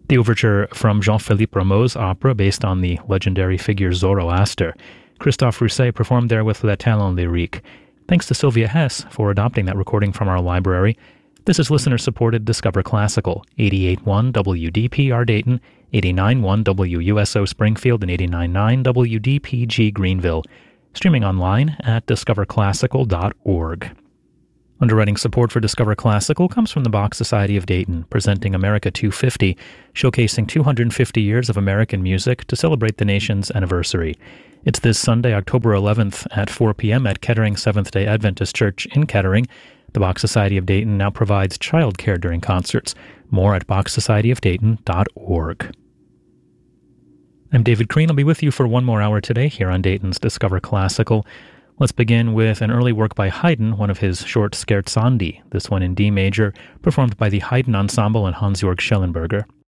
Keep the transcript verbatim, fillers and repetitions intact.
The overture from Jean-Philippe Rameau's opera based on the legendary figure Zoroaster. Christophe Rousset performed there with Le Talent Lyrique. Thanks to Sylvia Hess for adopting that recording from our library. This is listener-supported Discover Classical, eighty-eight point one W D P R Dayton, eighty-nine point one W U S O Springfield, and eighty-nine point nine W D P G Greenville. Streaming online at discover classical dot org. Underwriting support for Discover Classical comes from the Bach Society of Dayton, presenting America two fifty, showcasing two hundred fifty years of American music to celebrate the nation's anniversary. It's this Sunday, October eleventh at four p.m. at Kettering Seventh-day Adventist Church in Kettering. The Bach Society of Dayton now provides childcare during concerts. More at bach society of dayton dot org. I'm David Crean. I'll be with you for one more hour today here on Dayton's Discover Classical. Let's begin with an early work by Haydn, one of his short scherzandi, this one in D major, performed by the Haydn Ensemble and Hans-Jörg Schellenberger.